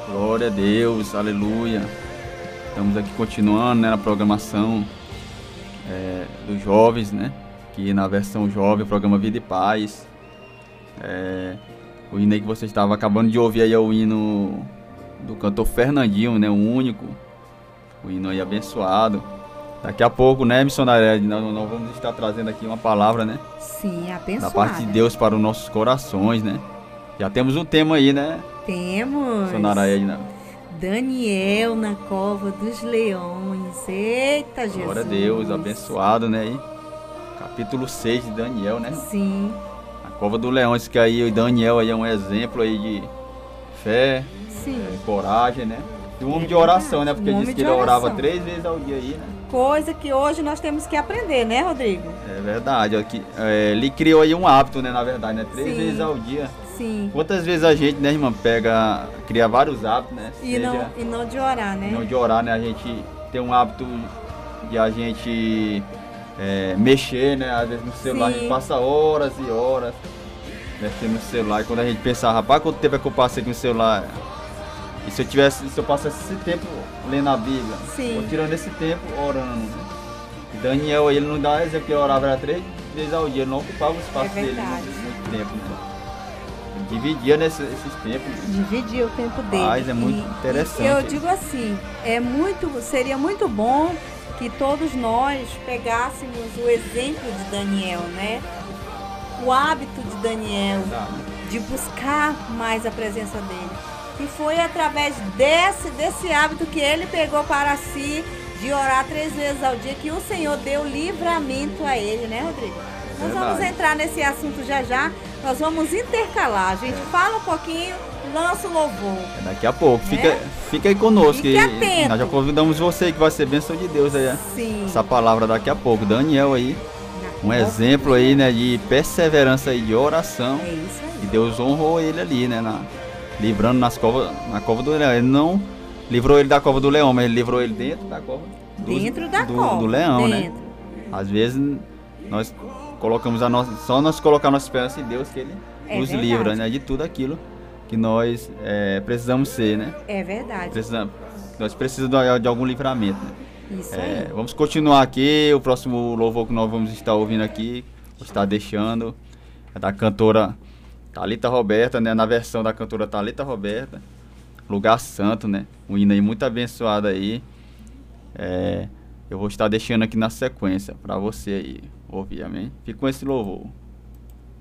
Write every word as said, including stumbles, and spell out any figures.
Glória a Deus, aleluia. Estamos aqui continuando, né, na programação é, dos jovens, né? Aqui na versão jovem, o programa Vida e Paz. É, o hino aí que você estava acabando de ouvir aí é o hino do cantor Fernandinho, né? O único. O hino aí abençoado. Daqui a pouco, né, missionária, nós, nós vamos estar trazendo aqui uma palavra, né? Sim, abençoada. Da parte de Deus para os nossos corações, né? Já temos um tema aí, né? Temos. Missionária Edna. Daniel na cova dos leões. Eita, Jesus. Glória a Deus, abençoado, né? Aí, capítulo seis de Daniel, né? Sim. A cova dos leões, que aí o Daniel aí é um exemplo aí de fé, Sim. é, coragem, né? E um homem É de oração, né? verdade, Porque um disse homem que de ele orava oração. três vezes ao dia aí, né? Coisa que hoje nós temos que aprender, né, Rodrigo? É verdade. Aqui, é, ele criou aí um hábito, né? Na verdade, né? Três Sim. vezes ao dia. Sim. Quantas vezes a gente, né, irmã, pega, cria vários hábitos, né? E Seja não, e não de orar, né? não de orar, né? A gente tem um hábito de a gente é, mexer, né? Às vezes no celular. Sim. A gente passa horas e horas mexendo no celular. E quando a gente pensa, rapaz, quanto tempo é que eu passei com o celular? E se eu tivesse, se eu passasse esse tempo lendo a Bíblia, Sim. ou tirando esse tempo orando, né? E Daniel, ele não dá exemplo que ele orava era três vezes ao dia, ele não ocupava o espaço É dele verdade. muito, muito tempo, né? Ele dividia nesse, esses tempos. Dividir o tempo dele. Mas é muito E- interessante. e eu digo assim, é muito, seria muito bom que todos nós pegássemos o exemplo de Daniel, né? O hábito de Daniel Tá? de buscar mais a presença dele. E foi através desse, desse hábito que ele pegou para si de orar três vezes ao dia que o Senhor deu livramento a ele, né, Rodrigo? Nós Verdade. vamos entrar nesse assunto já já, nós vamos intercalar. A gente fala um pouquinho, lança o louvor. É daqui a pouco. Né? Fica, fica aí conosco. Fique que atento. Nós já convidamos você que vai ser bênção de Deus aí. né? Sim. Essa palavra daqui a pouco. Daniel aí, um Na- exemplo aí, né, de perseverança aí, de oração. É isso aí. E Deus honrou ele ali, né, na, livrando nas covas, na cova do leão. Ele não livrou ele da cova do leão, mas ele livrou ele dentro da cova do, Dentro da do, cova. do leão, né? dentro. Às vezes nós colocamos a nossa, só nós colocar nossa esperança em Deus que ele É nos verdade. livra, né, de tudo aquilo que nós é, precisamos ser, né? É verdade. Precisamos, nós precisamos de, de algum livramento, né? Isso É, aí. vamos continuar aqui. O próximo louvor que nós vamos estar ouvindo aqui, está deixando, é da cantora Thalita Roberta, né? Na versão da cantora Thalita Roberta, Lugar Santo, né? Um hino aí muito abençoado aí. É, eu vou estar deixando aqui na sequência para você aí ouvir, amém? Fica com esse louvor.